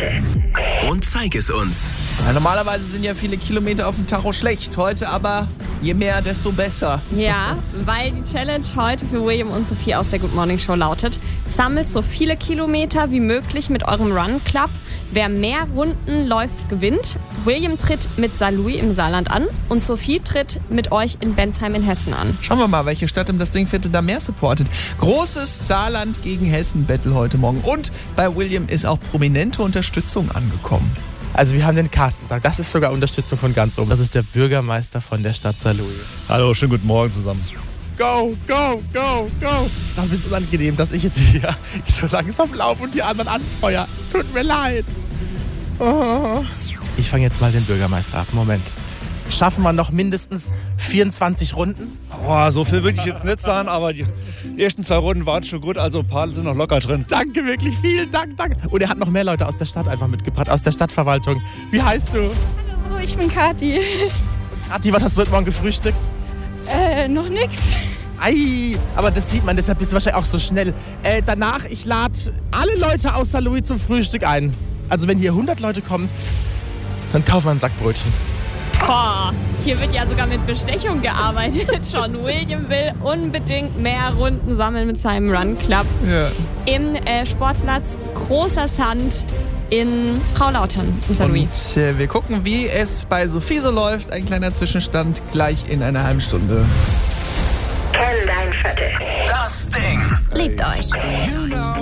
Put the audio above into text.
Viertel. Und zeig es uns. Ja, normalerweise sind ja viele Kilometer auf dem Tacho schlecht. Heute aber je mehr, desto besser. Ja, weil die Challenge heute für William und Sophie aus der Good Morning Show lautet: Sammelt so viele Kilometer wie möglich mit eurem Run Club. Wer mehr Runden läuft, gewinnt. William tritt mit Saarlouis im Saarland an und Sophie tritt mit euch in Bensheim in Hessen an. Schauen wir mal, welche Stadt im das Dingviertel da mehr supportet. Großes Saarland gegen Hessen-Battle heute Morgen. Und bei William ist auch prominente Unterstützung angekommen. Also wir haben den Carsten da. Das ist sogar Unterstützung von ganz oben. Das ist der Bürgermeister von der Stadt Saarlouis. Hallo, schönen guten Morgen zusammen. Go, go, go, go. Es ist auch ein bisschen unangenehm, dass ich jetzt hier so langsam laufe und die anderen anfeuere. Es tut mir leid. Oh. Ich fange jetzt mal den Bürgermeister ab. Moment. Schaffen wir noch mindestens 24 Runden? Oh, so viel würde ich jetzt nicht sagen, aber die ersten 2 Runden waren schon gut, also ein paar sind noch locker drin. Danke, wirklich, vielen Dank, danke. Und er hat noch mehr Leute aus der Stadt einfach mitgebracht, aus der Stadtverwaltung. Wie heißt du? Hallo, ich bin Kathi. Kathi, was hast du heute Morgen gefrühstückt? Noch nix. Ei, aber das sieht man, deshalb bist du wahrscheinlich auch so schnell. Danach, ich lade alle Leute aus Saarlouis zum Frühstück ein. Also wenn hier 100 Leute kommen, dann kaufen wir ein Sackbrötchen. Boah, hier wird ja sogar mit Bestechung gearbeitet schon. William will unbedingt mehr Runden sammeln mit seinem Run Club. Ja. Im Sportplatz Großer Sand in Frau-Lautern in Saarlouis. Und wir gucken, wie es bei Sophie so läuft. Ein kleiner Zwischenstand gleich in einer halben Stunde. Kenn dein Viertel. Das Ding. Liebt euch. You know.